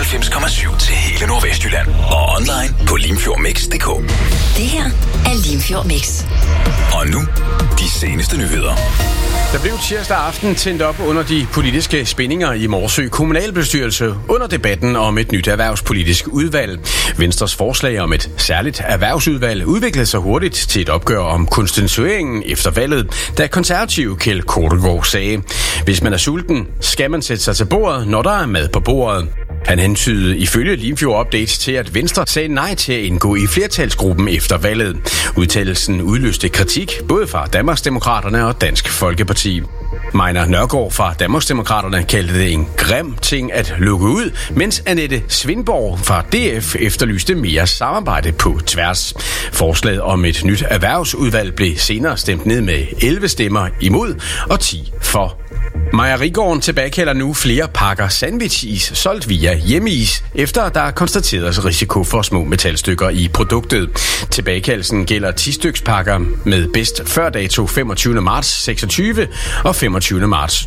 94,7 til hele Nordvestjylland. Og online på limfjordmix.dk. Det her er Limfjord Mix. Og nu, de seneste nyheder. Der blev tirsdag aften tændt op under de politiske spændinger i Morsø kommunalbestyrelse under debatten om et nyt erhvervspolitisk udvalg. Venstres forslag om et særligt erhvervsudvalg udviklede sig hurtigt til et opgør om konstitueringen efter valget, da konservative Kjeld Kortegaard sagde: "Hvis man er sulten, skal man sætte sig til bordet, når der er mad på bordet." Han hentydede ifølge Limfjord Update til, at Venstre sagde nej til at indgå i flertalsgruppen efter valget. Udtalelsen udløste kritik både fra Danmarksdemokraterne og Dansk Folkeparti. Majner Nørgaard fra Danmarksdemokraterne kaldte det en grim ting at lukke ud, mens Annette Svindborg fra DF efterlyste mere samarbejde på tværs. Forslaget om et nyt erhvervsudvalg blev senere stemt ned med 11 stemmer imod og 10 for. Mejerigården tilbagekalder nu flere pakker sandwich-is solgt via Hjemmeis, efter der er konstateret risiko for små metalstykker i produktet. Tilbagekaldelsen gælder 10 styks pakker med bedst før dato 25. marts 26 og 25. marts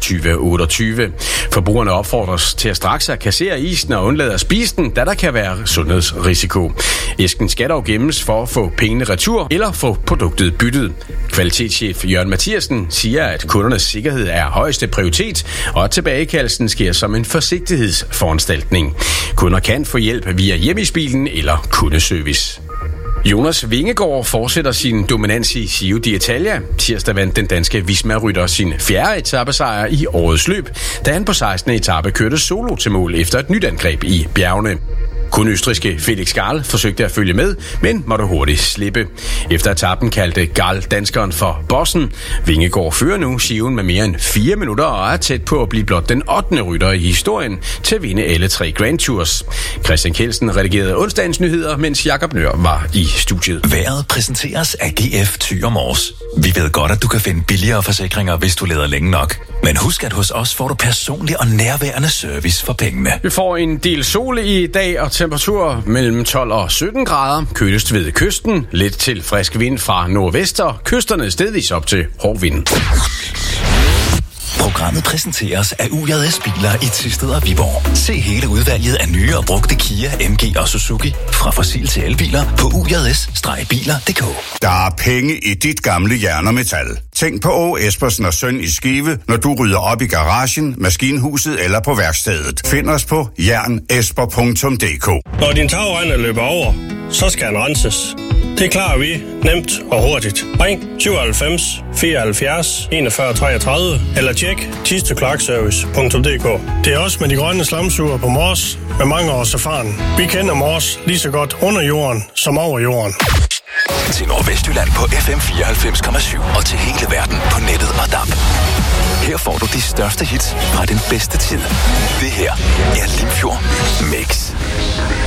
2028. Forbrugerne opfordres til at straks at kassere isen og undlade at spise den, da der kan være sundhedsrisiko. Æsken skal dog gemmes for at få pengene retur eller få produktet byttet. Kvalitetschef Jørgen Mathiasen siger, at kundernes sikkerhed er højeste prioritet, og at tilbagekaldelsen sker som en forsigtighedsforanstaltning. Kunder kan få hjælp via Hjemmeisbilen eller kundeservice. Jonas Vingegaard fortsætter sin dominans i Giro d'Italia. Tirsdag vandt den danske Visma-rytter sin 4. etapesejr i årets løb, da han på 16. etape kørte solo til mål efter et nyt angreb i bjergene. Kun østrigske Felix Gall forsøgte at følge med, men måtte hurtigt slippe. Efter etappen kaldte Gall danskeren for bossen. Vingegaard fører nu Giroen med mere end 4 minutter og er tæt på at blive blot den 8. rytter i historien til at vinde alle 3 Grand Tours. Christian Kjeldsen redigerede onsdagens nyheder, mens Jakob Nør var i studiet. Vejret præsenteres af GF Thyre Mors. Vi ved godt, at du kan finde billigere forsikringer, hvis du leder længe nok. Men husk, at hos os får du personlig og nærværende service for pengene. Vi får en del sol i dag og temperatur mellem 12 og 17 grader. Kølest ved kysten. Lidt til frisk vind fra nordvest og kysterne stedvis op til hård vind. Programmet præsenteres af UJS Biler i Thisted og Viborg. Se hele udvalget af nye og brugte Kia, MG og Suzuki fra fossil til elbiler på UJS-biler.dk. Der er penge i dit gamle jern og metal. Tænk på Åge Espersen og Søn i Skive, når du rydder op i garagen, maskinhuset eller på værkstedet. Find os på jernesper.dk. Når din tagrende løber over, så skal den renses. Det klarer vi nemt og hurtigt. Ring 97 74 41 33 eller tjek thistekloakservice.dk. Det er også med de grønne slamsuger på Mors med mange års erfaring. Vi kender Mors lige så godt under jorden som over jorden. Til Nordvestjylland på FM 94,7 og til hele verden på nettet og DAB. Her får du de største hits fra den bedste tid. Det her er Limfjord Mix.